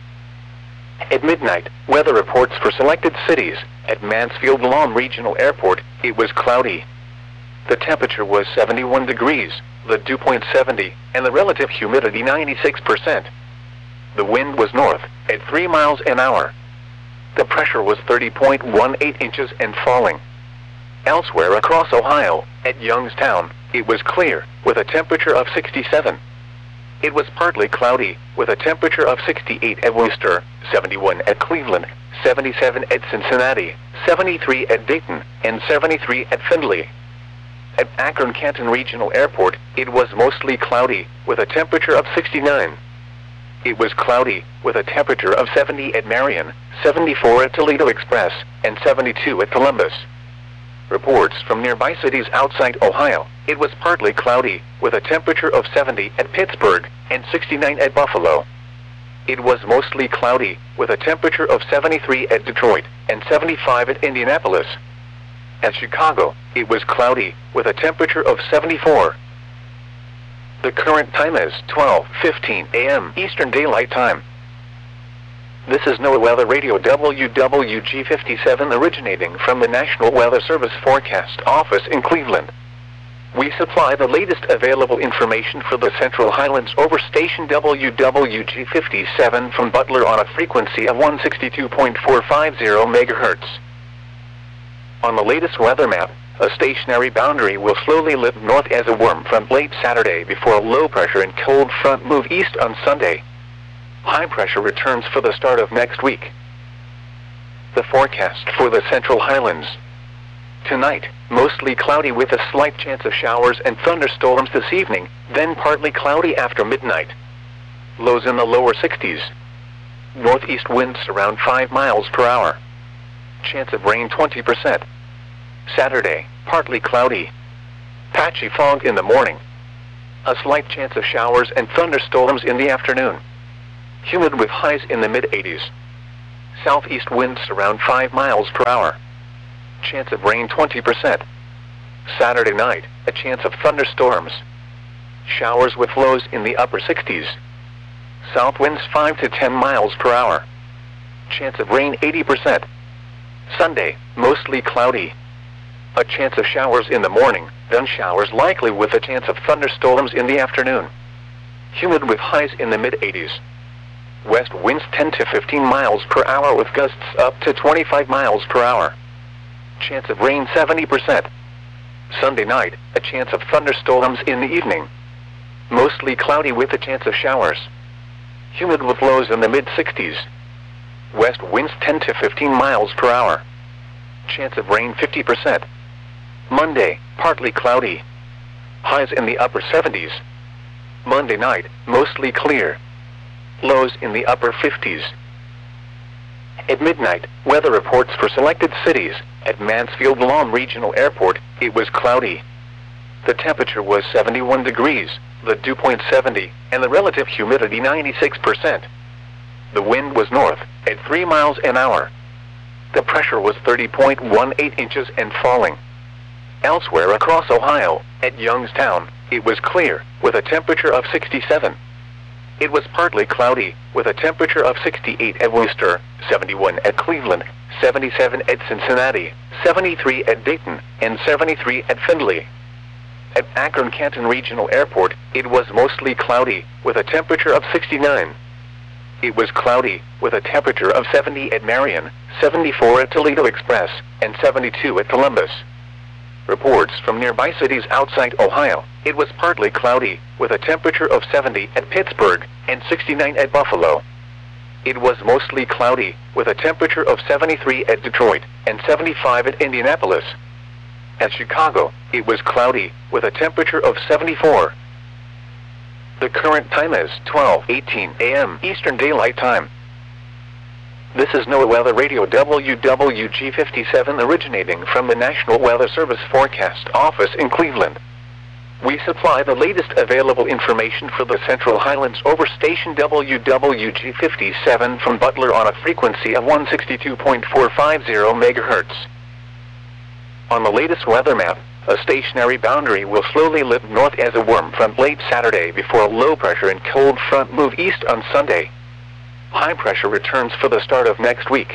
At midnight, weather reports for selected cities. At Mansfield Lawn Regional Airport, it was cloudy. The temperature was 71 degrees, the dew point 70, and the relative humidity 96%. The wind was north, at 3 miles an hour. The pressure was 30.18 inches and falling. Elsewhere across Ohio, at Youngstown, it was clear, with a temperature of 67. It was partly cloudy, with a temperature of 68 at Worcester, 71 at Cleveland, 77 at Cincinnati, 73 at Dayton, and 73 at Findlay. At Akron-Canton Regional Airport, it was mostly cloudy, with a temperature of 69. It was cloudy, with a temperature of 70 at Marion, 74 at Toledo Express, and 72 at Columbus. Reports from nearby cities outside Ohio, it was partly cloudy, with a temperature of 70 at Pittsburgh, and 69 at Buffalo. It was mostly cloudy, with a temperature of 73 at Detroit, and 75 at Indianapolis. At Chicago, it was cloudy, with a temperature of 74. The current time is 12:15 a.m. Eastern Daylight Time. This is NOAA Weather Radio WWG57 originating from the National Weather Service Forecast Office in Cleveland. We supply the latest available information for the Central Highlands over station WWG57 from Butler on a frequency of 162.450 MHz. On the latest weather map, a stationary boundary will slowly lift north as a warm front late Saturday before a low pressure and cold front move east on Sunday. High pressure returns for the start of next week. The forecast for the Central Highlands. Tonight, mostly cloudy with a slight chance of showers and thunderstorms this evening, then partly cloudy after midnight. lows in the lower 60s. Northeast winds around 5 miles per hour. Chance of rain 20%. Saturday, partly cloudy. Patchy fog in the morning. A slight chance of showers and thunderstorms in the afternoon. Humid with highs in the mid-80s. Southeast winds around 5 miles per hour. Chance of rain 20%. Saturday night, a chance of thunderstorms. Showers with lows in the upper 60s. South winds 5 to 10 miles per hour. Chance of rain 80%. Sunday, mostly cloudy. A chance of showers in the morning, then showers likely with a chance of thunderstorms in the afternoon. Humid with highs in the mid-80s. West winds 10 to 15 miles per hour with gusts up to 25 miles per hour. Chance of rain 70%. Sunday night, a chance of thunderstorms in the evening. Mostly cloudy with a chance of showers. Humid with lows in the mid-60s. West winds 10 to 15 miles per hour. Chance of rain 50%. Monday, partly cloudy. Highs in the upper 70s. Monday night, mostly clear. Lows in the upper 50s. At midnight, weather reports for selected cities. At Mansfield Lawn Regional Airport, it was cloudy. The temperature was 71 degrees, the dew point 70, and the relative humidity 96%. The wind was north, at 3 miles an hour. The pressure was 30.18 inches and falling. Elsewhere across Ohio, at Youngstown, it was clear, with a temperature of 67. It was partly cloudy, with a temperature of 68 at Worcester, 71 at Cleveland, 77 at Cincinnati, 73 at Dayton, and 73 at Findlay. At Akron-Canton Regional Airport, it was mostly cloudy, with a temperature of 69. It was cloudy, with a temperature of 70 at Marion, 74 at Toledo Express, and 72 at Columbus. Reports from nearby cities outside Ohio, it was partly cloudy, with a temperature of 70 at Pittsburgh, and 69 at Buffalo. It was mostly cloudy, with a temperature of 73 at Detroit, and 75 at Indianapolis. At Chicago, it was cloudy, with a temperature of 74. The current time is 12:18 a.m. Eastern Daylight Time. This is NOAA Weather Radio WWG57 originating from the National Weather Service Forecast Office in Cleveland. We supply the latest available information for the Central Highlands over station WWG57 from Butler on a frequency of 162.450 MHz. On the latest weather map, a stationary boundary will slowly lift north as a warm front late Saturday before a low pressure and cold front move east on Sunday. High pressure returns for the start of next week.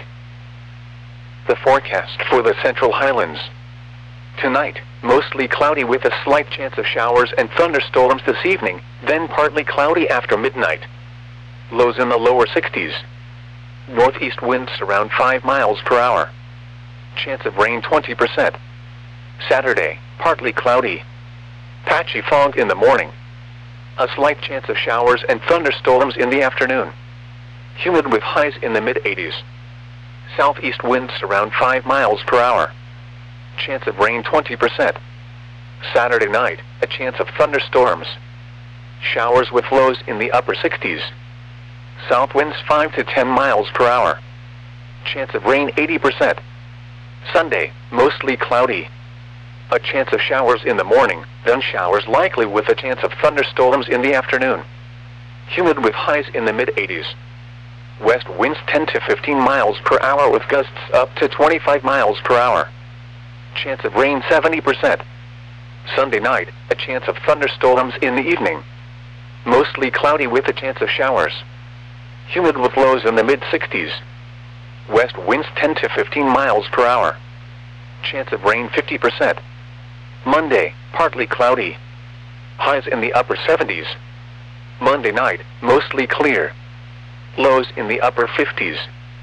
The forecast for the Central Highlands. Tonight, mostly cloudy with a slight chance of showers and thunderstorms this evening, then partly cloudy after midnight. Lows in the lower 60s. Northeast winds around 5 miles per hour. Chance of rain 20%. Saturday, partly cloudy. Patchy fog in the morning. A slight chance of showers and thunderstorms in the afternoon. Humid with highs in the mid-80s. Southeast winds around 5 miles per hour. Chance of rain 20%. Saturday night, a chance of thunderstorms. Showers with lows in the upper 60s. South winds 5 to 10 miles per hour. Chance of rain 80%. Sunday, mostly cloudy. A chance of showers in the morning, then showers likely with a chance of thunderstorms in the afternoon. Humid with highs in the mid-80s. West winds 10 to 15 miles per hour with gusts up to 25 miles per hour. Chance of rain 70%. Sunday night, a chance of thunderstorms in the evening. Mostly cloudy with a chance of showers. Humid with lows in the mid-60s. West winds 10 to 15 miles per hour. Chance of rain 50%. Monday, partly cloudy. Highs in the upper 70s. Monday night, mostly clear. Lows in the upper 50s.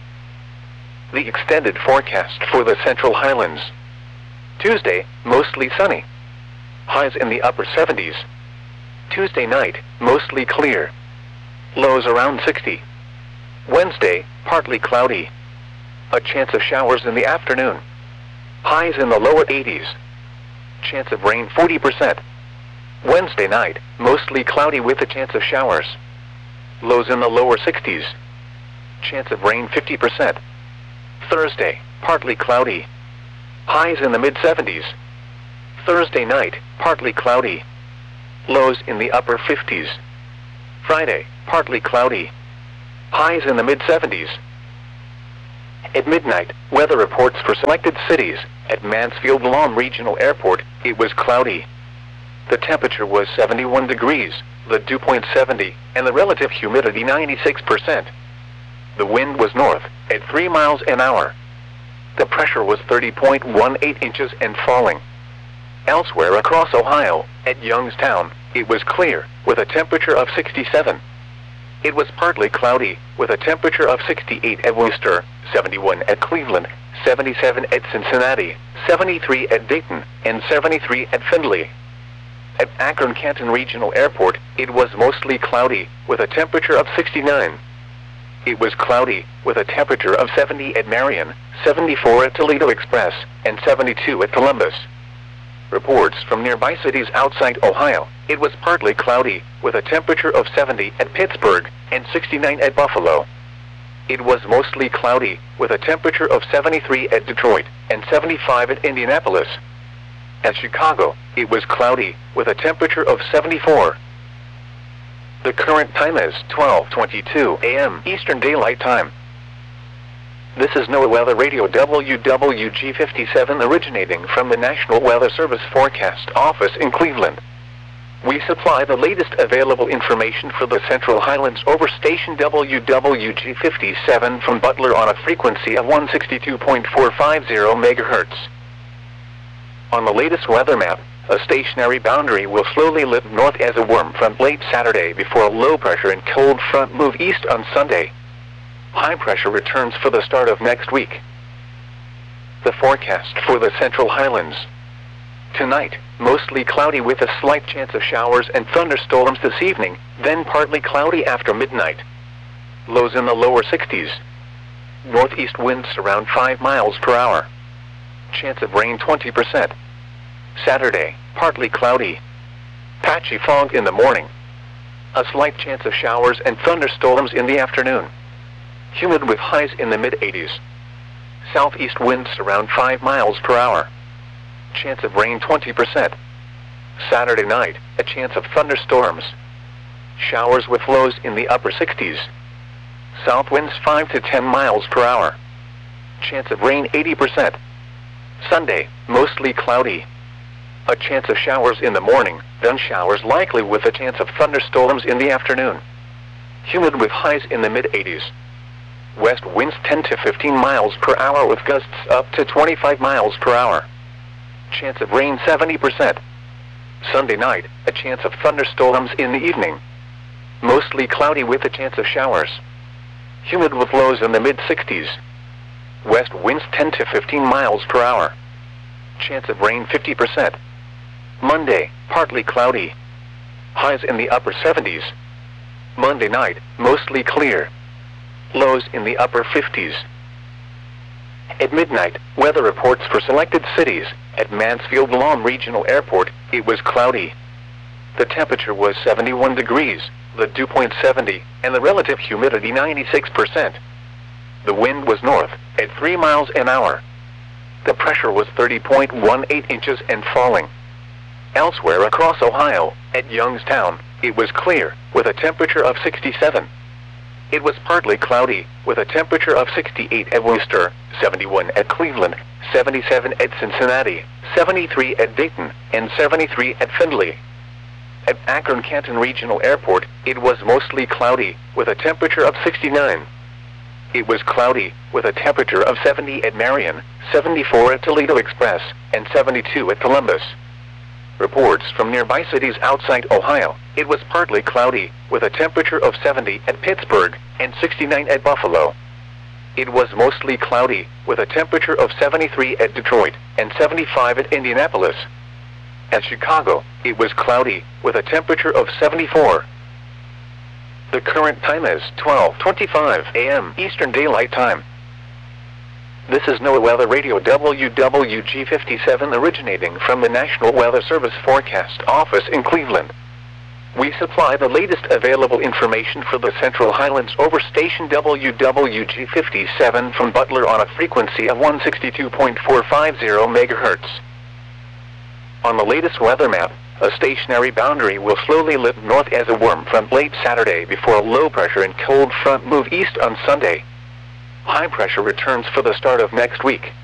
The extended forecast for the Central Highlands. Tuesday, mostly sunny. Highs in the upper 70s. Tuesday night, mostly clear. Lows around 60. Wednesday, partly cloudy. A chance of showers in the afternoon. Highs in the lower 80s. Chance of rain 40%. Wednesday night, mostly cloudy with a chance of showers. lows in the lower 60s. Chance of rain 50%. Thursday, partly cloudy. Highs in the mid-70s. Thursday night, partly cloudy. Lows in the upper 50s. Friday, partly cloudy. Highs in the mid-70s. At midnight, weather reports for selected cities. At Mansfield Lahm Regional Airport, it was cloudy. The temperature was 71 degrees, the dew point 70, and the relative humidity 96%. The wind was north, at 3 miles an hour. The pressure was 30.18 inches and falling. Elsewhere across Ohio, at Youngstown, it was clear, with a temperature of 67. It was partly cloudy, with a temperature of 68 at Worcester, 71 at Cleveland, 77 at Cincinnati, 73 at Dayton, and 73 at Findlay. At Akron-Canton Regional Airport, it was mostly cloudy, with a temperature of 69. It was cloudy, with a temperature of 70 at Marion, 74 at Toledo Express, and 72 at Columbus. Reports from nearby cities outside Ohio, it was partly cloudy, with a temperature of 70 at Pittsburgh, and 69 at Buffalo. It was mostly cloudy, with a temperature of 73 at Detroit, and 75 at Indianapolis. At Chicago, it was cloudy, with a temperature of 74. The current time is 12:22 a.m. Eastern Daylight Time. This is NOAA Weather Radio WWG57 originating from the National Weather Service Forecast Office in Cleveland. We supply the latest available information for the Central Highlands over station WWG57 from Butler on a frequency of 162.450 MHz. On the latest weather map, a stationary boundary will slowly lift north as a warm front late Saturday before a low pressure and cold front move east on Sunday. High pressure returns for the start of next week. The forecast for the Central Highlands. Tonight, mostly cloudy with a slight chance of showers and thunderstorms this evening, then partly cloudy after midnight. Lows in the lower 60s. Northeast winds around 5 miles per hour. Chance of rain 20%. Saturday, partly cloudy. Patchy fog in the morning. A slight chance of showers and thunderstorms in the afternoon. Humid with highs in the mid-80s. Southeast winds around 5 miles per hour. Chance of rain 20%. Saturday night, a chance of thunderstorms. Showers with lows in the upper 60s. South winds 5 to 10 miles per hour. Chance of rain 80%. Sunday, mostly cloudy. A chance of showers in the morning, then showers likely with a chance of thunderstorms in the afternoon. Humid with highs in the mid-80s. West winds 10 to 15 miles per hour with gusts up to 25 miles per hour. Chance of rain 70%. Sunday night, a chance of thunderstorms in the evening. Mostly cloudy with a chance of showers. Humid with lows in the mid-60s. West winds 10 to 15 miles per hour. Chance of rain 50%. Monday, partly cloudy. Highs in the upper 70s. Monday night, mostly clear. Lows in the upper 50s. At midnight, weather reports for selected cities. At Mansfield Lahm Regional Airport, it was cloudy. The temperature was 71 degrees, the dew point 70, and the relative humidity 96%. The wind was north, at 3 miles an hour. The pressure was 30.18 inches and falling. Elsewhere across Ohio, at Youngstown, it was clear, with a temperature of 67. It was partly cloudy, with a temperature of 68 at Worcester, 71 at Cleveland, 77 at Cincinnati, 73 at Dayton, and 73 at Findlay. At Akron-Canton Regional Airport, it was mostly cloudy, with a temperature of 69. It was cloudy, with a temperature of 70 at Marion, 74 at Toledo Express, and 72 at Columbus. Reports from nearby cities outside Ohio, it was partly cloudy, with a temperature of 70 at Pittsburgh, and 69 at Buffalo. It was mostly cloudy, with a temperature of 73 at Detroit, and 75 at Indianapolis. At Chicago, it was cloudy, with a temperature of 74. The current time is 12:25 a.m. Eastern Daylight Time. This is NOAA Weather Radio WWG57 originating from the National Weather Service Forecast Office in Cleveland. We supply the latest available information for the Central Highlands over station WWG57 from Butler on a frequency of 162.450 MHz. On the latest weather map, a stationary boundary will slowly lift north as a warm front late Saturday before a low pressure and cold front move east on Sunday. High pressure returns for the start of next week.